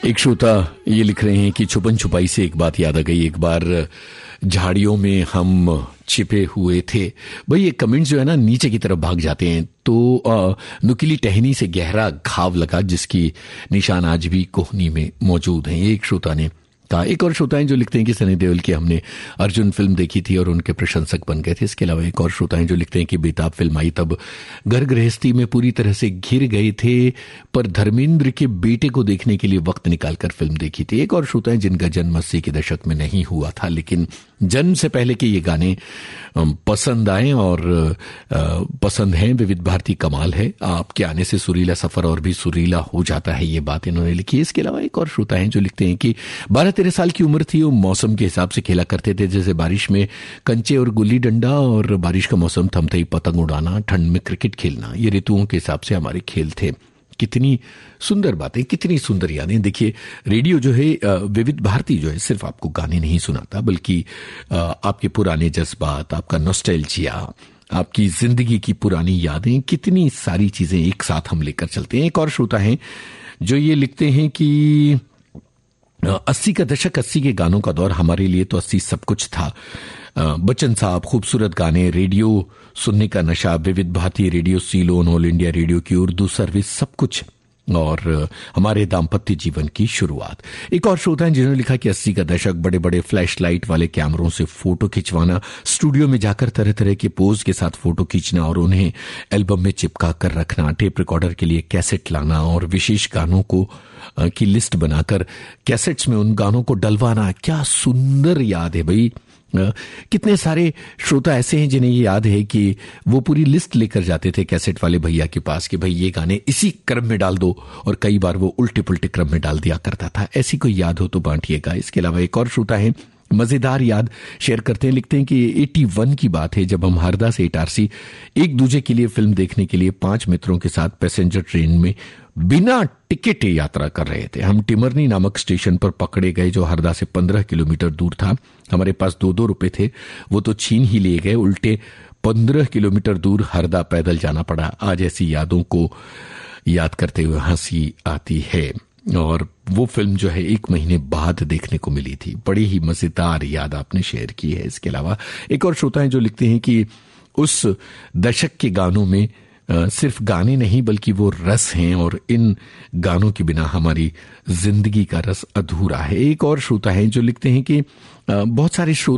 एक श्रोता ये लिख रहे हैं कि छुपन छुपाई से एक बात याद आ गई। एक बार झाड़ियों में हम छिपे हुए थे। भाई ये कमेंट्स जो है ना नीचे की तरफ भाग जाते हैं तो नुकीली टहनी से गहरा घाव लगा जिसकी निशान आज भी कोहनी में मौजूद हैं। एक श्रोता ने कहा। एक और श्रोता हैं जो लिखते हैं कि सनी देओल की हमने अर्जुन फिल्म देखी थी और उनके प्रशंसक बन गए थे। इसके अलावा एक और श्रोता हैं जो लिखते हैं कि बेताब फिल्म आई तब घर गृहस्थी में पूरी तरह से घिर गए थे पर धर्मेंद्र के बेटे को देखने के लिए वक्त निकालकर फिल्म देखी थी। एक और श्रोता हैं जिनका जन्म 80 के दशक में नहीं हुआ था लेकिन जन्म से पहले के ये गाने पसंद आए और पसंद हैं। विविध भारती कमाल है, आपके आने से सुरीला सफर और भी सुरीला हो जाता है, ये बात इन्होंने लिखी है। इसके अलावा एक और श्रोता हैं जो लिखते हैं कि 12-13 साल की उम्र थी, वो मौसम के हिसाब से खेला करते थे, जैसे बारिश में कंचे और गुल्ली डंडा और बारिश का मौसम थमते ही पतंग उड़ाना, ठंड में क्रिकेट खेलना, ये ऋतुओं के हिसाब से हमारे खेल थे। कितनी सुंदर बातें, कितनी सुंदर यादें। देखिए रेडियो जो है विविध भारती जो है सिर्फ आपको गाने नहीं सुनाता बल्कि आपके पुराने जज्बात, आपका नॉस्टैल्जिया, आपकी जिंदगी की पुरानी यादें, कितनी सारी चीजें एक साथ हम लेकर चलते हैं। एक और श्रोता हैं जो ये लिखते हैं कि 80 का दशक, 80 के गानों का दौर, हमारे लिए तो 80 सब कुछ था। बच्चन साहब, खूबसूरत गाने, रेडियो सुनने का नशा, विविध Bharti radio, Ceylon, all India radio की उर्दू सर्विस, सब कुछ और हमारे दाम्पत्य जीवन की शुरुआत। एक और श्रोता हैं जिन्होंने लिखा कि 80 का दशक, बड़े बड़े फ्लैश लाइट वाले कैमरों से फोटो खिंचवाना, स्टूडियो में जाकर तरह तरह के पोज के साथ फोटो खींचना और उन्हें एल्बम में चिपका कर रखना, टेप रिकॉर्डर के लिए कैसेट लाना और विशेष गानों को की लिस्ट बनाकर कैसेट्स में उन गानों को डलवाना। क्या सुंदर याद है भाई। कितने सारे श्रोता ऐसे हैं जिन्हें ये याद है कि वो पूरी लिस्ट लेकर जाते थे कैसेट वाले भैया के पास कि भाई ये गाने इसी क्रम में डाल दो, और कई बार वो उल्टे पुल्टे क्रम में डाल दिया करता था। ऐसी कोई याद हो तो बांटिएगा। इसके अलावा एक और श्रोता है मजेदार याद शेयर करते हैं, लिखते हैं कि 81 की बात है जब हम हरदा से इटारसी एक दूजे के लिए फिल्म देखने के लिए 5 मित्रों के साथ पैसेंजर ट्रेन में बिना टिकट यात्रा कर रहे थे। हम टिमरनी नामक स्टेशन पर पकड़े गए जो हरदा से 15 किलोमीटर दूर था। हमारे पास 2-2 रुपए थे, वो तो छीन ही लिए गए। उल्टे 15 किलोमीटर दूर हरदा पैदल जाना पड़ा। आज ऐसी यादों को याद करते हुए हंसी आती है। और वो फिल्म जो है 1 महीने बाद देखने को मिली थी। बड़ी ही मजेदार याद आपने शेयर की है। इसके अलावा एक और श्रोता हैं जो लिखते हैं कि उस दशक के गानों में सिर्फ गाने नहीं बल्कि वो रस हैं और इन गानों के बिना हमारी जिंदगी का रस अधूरा है। एक और श्रोता हैं जो लिखते हैं कि बहुत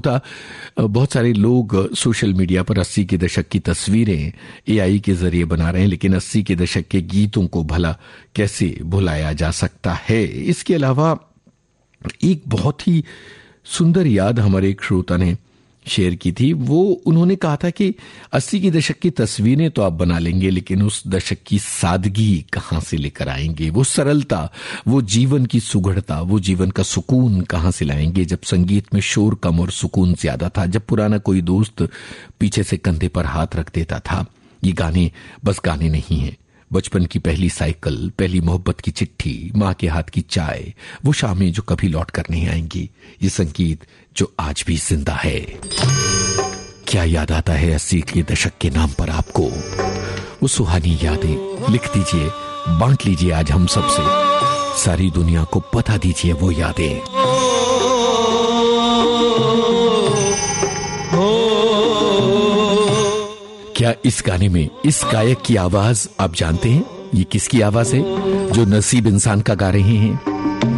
सारे लोग सोशल मीडिया पर 80 के दशक की तस्वीरें एआई के जरिए बना रहे हैं, लेकिन 80 के दशक के गीतों को भला कैसे भुलाया जा सकता है। इसके अलावा एक बहुत ही सुंदर याद हमारे एक श्रोता ने शेयर की थी। वो उन्होंने कहा था कि 80 के दशक की तस्वीरें तो आप बना लेंगे लेकिन उस दशक की सादगी कहां से लेकर आएंगे, वो सरलता, वो जीवन की सुगढ़ता, वो जीवन का सुकून कहां से लाएंगे जब संगीत में शोर कम और सुकून ज्यादा था, जब पुराना कोई दोस्त पीछे से कंधे पर हाथ रख देता था। ये गाने बस गाने नहीं हैं, बचपन की पहली साइकिल, पहली मोहब्बत की चिट्ठी, माँ के हाथ की चाय, वो शामें जो कभी लौट कर नहीं आएंगी, ये संगीत जो आज भी जिंदा है। क्या याद आता है 80 के दशक के नाम पर आपको? वो सुहानी यादें लिख दीजिए, बांट लीजिए आज हम सबसे, सारी दुनिया को बता दीजिए वो यादें। क्या इस गाने में इस गायक की आवाज आप जानते हैं? ये किसकी आवाज है जो नसीब इंसान का गा रहे हैं?